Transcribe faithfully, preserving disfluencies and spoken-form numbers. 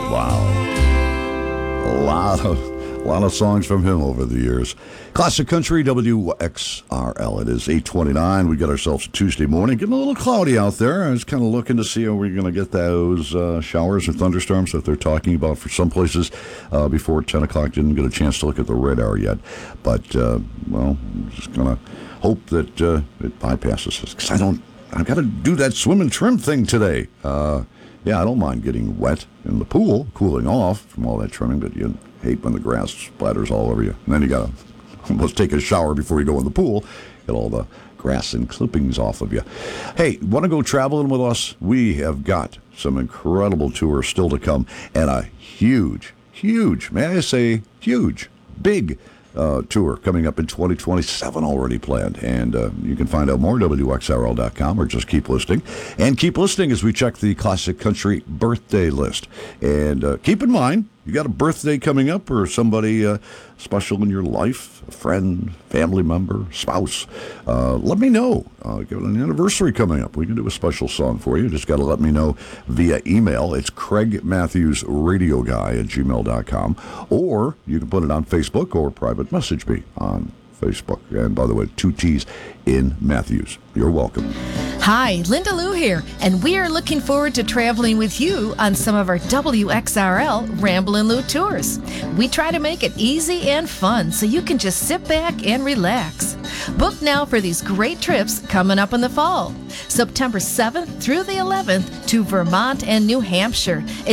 Wow. A lot of, a lot of songs from him over the years. Classic Country, W X R L. It is eight twenty-nine. We got ourselves a Tuesday morning. Getting a little cloudy out there. I was kind of looking to see how we're going to get those uh, showers or thunderstorms that they're talking about for some places uh, before ten o'clock. Didn't get a chance to look at the radar yet. But, uh, well, I'm just going to hope that uh, it bypasses us. Because I don't, I've got to do that swim and trim thing today. Uh, yeah, I don't mind getting wet in the pool, cooling off from all that trimming, but you hate when the grass splatters all over you. And then you got to almost take a shower before you go in the pool, get all the grass and clippings off of you. Hey, want to go traveling with us? We have got some incredible tours still to come, and a huge, huge, may I say, huge, big uh, tour coming up in twenty twenty-seven already planned. And uh, you can find out more at W X R L dot com or just keep listening. And keep listening as we check the Classic Country birthday list. And uh, keep in mind, you got a birthday coming up or somebody uh, special in your life, a friend, family member, spouse, uh, let me know. Uh, got an anniversary coming up. We can do a special song for you. Just got to let me know via email. It's Craig Matthews Radio Guy at gmail dot com. Or you can put it on Facebook or private message me on Facebook. And by the way, two T's in Matthews. You're welcome. Hi, Linda Lou here, and we are looking forward to traveling with you on some of our W X R L Ramblin' Lou tours. We try to make it easy and fun so you can just sit back and relax. Book now for these great trips coming up in the fall. September seventh through the eleventh to Vermont and New Hampshire.